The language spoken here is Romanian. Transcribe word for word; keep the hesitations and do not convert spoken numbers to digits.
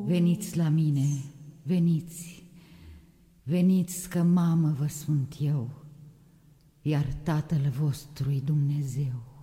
Veniți la mine, veniți, veniți că mamă vă sunt eu, iar Tatăl vostru-i Dumnezeu.